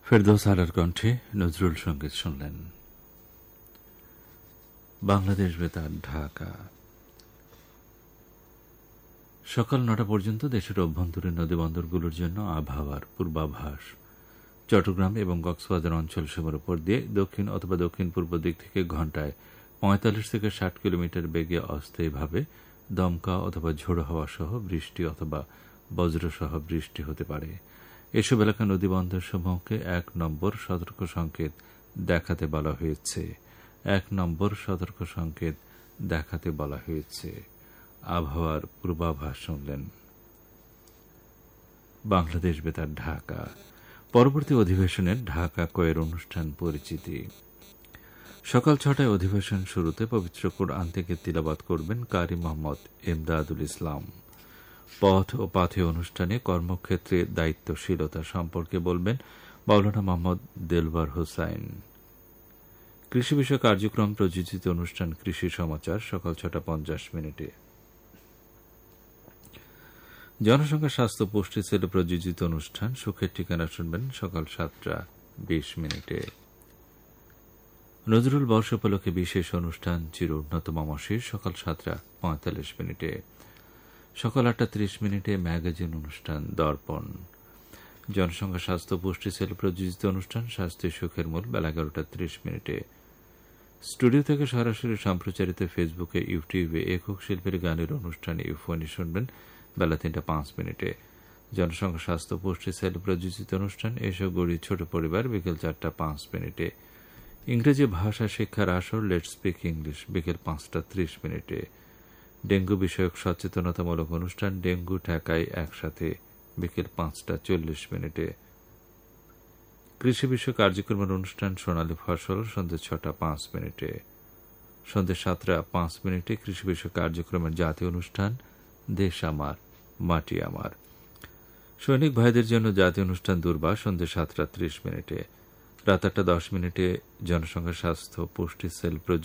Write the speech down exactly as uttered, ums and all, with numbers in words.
ফেরদৌস আরার কণ্ঠে নজরুল সঙ্গীত শুনলেন। বাংলাদেশ বেতার ঢাকা। সকাল নটা পর্যন্ত দেশের অভ্যন্তরীণ নদীবন্দরগুলোর জন্য আবহাওয়ার পূর্বাভাস। চট্টগ্রাম এবং কক্সবাজার অঞ্চলসমূহের উপর দিয়ে দক্ষিণ অথবা দক্ষিণ পূর্ব দিক থেকে ঘণ্টায় পঁয়তাল্লিশ থেকে ষাট কিলোমিটার বেগে অস্থায়ীভাবে দমকা অথবা ঝোড়ো হাওয়া সহ বৃষ্টি অথবা বজ্রসহ বৃষ্টি হতে পারে। এসব এলাকা নদীবন্দরসমূহকে এক নম্বর সতর্ক সংকেত দেখাতে বলা হয়েছে এক নম্বর সতর্ক সংকেত দেখাতে বলা হয়েছে আবহাওয়ার পূর্বাভাস শুনলেন। বাংলাদেশ বেতার ঢাকা। পরবর্তী অধিবেশনের ঢাকা কয়ের অনুষ্ঠান পরিচিতি। সকাল ছটায় অধিবেশন শুরুতে পবিত্র কোরআন থেকে তিলাওয়াত করবেন কারি মোহাম্মদ ইমদাদুল ইসলাম। পথ ও পাথে অনুষ্ঠানে কর্মক্ষেত্রে দায়িত্বশীলতা সম্পর্কে বলবেন মাওলানা মোহাম্মদ দেলওয়ার হোসাইন। কৃষি বিষয়ক কার্যক্রম প্রযোজিত অনুষ্ঠান কৃষি সমাচার সকাল ছটা পঞ্চাশ মিনিটে। জনসংখ্যা স্বাস্থ্য পুষ্টি সেল প্রযোজিত অনুষ্ঠান সুখের ঠিকানা শুনবেন সকাল সাতটা বিশ মিনিটে। নজরুল বর্ষ উপলক্ষে বিশেষ অনুষ্ঠান চির উন্নত মামাসির সকাল সাতটা পঁয়তাল্লিশ মিনিটে। সকাল আটটা ত্রিশ মিনিটে ম্যাগাজিন অনুষ্ঠান দর্পণ। জনসংখ্যা স্বাস্থ্য পুষ্টি সেল প্রযোজিত অনুষ্ঠান স্বাস্থ্য সুখের মূল বেলা এগারোটা ত্রিশ মিনিটে। স্টুডিও থেকে সরাসরি সম্প্রচারিত ফেসবুকে ইউটিউবে একক শিল্পীর গানের অনুষ্ঠানে ইউফোনি শুনবেন বেলা তিনটা পাঁচ মিনিটে। জনসংখ্যা স্বাস্থ্য পুষ্টি সেল প্রযোজিত অনুষ্ঠান এসব গড়ি ছোট পরিবার বিকেল চারটা পাঁচ মিনিটে। ইংরেজি ভাষা শিক্ষার আসর লেট স্পিক ইংলিশ বিকেল পাঁচটা ত্রিশ মিনিটে। ডেঙ্গু বিষয়ক সচেতনতামূলক অনুষ্ঠান ডেঙ্গু ঠেকাই একসাথে বিকেল পাঁচটা চল্লিশ মিনিটে। কৃষি বিষয়ক কার্যক্রমের অনুষ্ঠান সোনালী ফসল সন্ধ্যে ছটা পাঁচ মিনিটে। সন্ধ্যে সাতটা পাঁচ মিনিটে কৃষি বিষয়ক কার্যক্রমের জাতীয় অনুষ্ঠান দেশ আমার মাটি আমার। সৈনিক ভাইদের জন্য জাতীয় অনুষ্ঠান দুর্বা সন্ধ্যে সাতটা ত্রিশ মিনিটে। রাত আটটা দশ মিনিটে জনসংখ্যা স্বাস্থ্য পুষ্টি সেল